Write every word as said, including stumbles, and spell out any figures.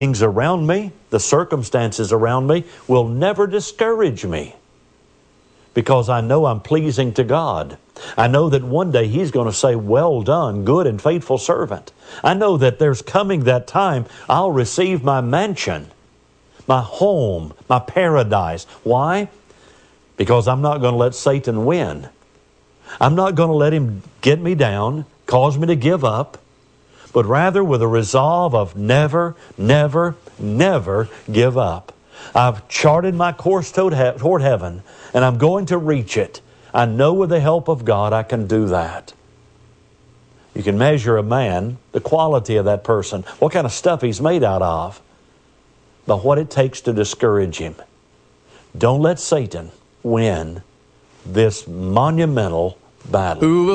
things around me, the circumstances around me, will never discourage me because I know I'm pleasing to God. I know that one day He's going to say, well done, good and faithful servant. I know that there's coming that time I'll receive my mansion, my home, my paradise. Why? Because I'm not going to let Satan win. I'm not going to let him get me down, cause me to give up, but rather with a resolve of never, never, never give up. I've charted my course toward heaven, and I'm going to reach it. I know with the help of God I can do that. You can measure a man, the quality of that person, what kind of stuff he's made out of, by what it takes to discourage him. Don't let Satan win this monumental battle.